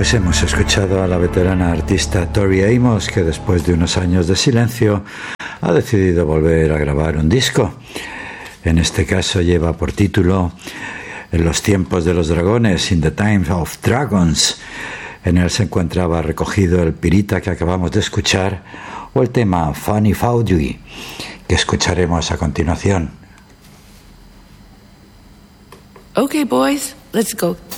Pues hemos escuchado a la veterana artista Tori Amos, que después de unos años de silencio ha decidido volver a grabar un disco. En este caso lleva por título En los tiempos de los dragones, In the Time of Dragons. En él se encontraba recogido el Pirita que acabamos de escuchar o el tema Funny Fowdy, que escucharemos a continuación. Okay, boys, let's go.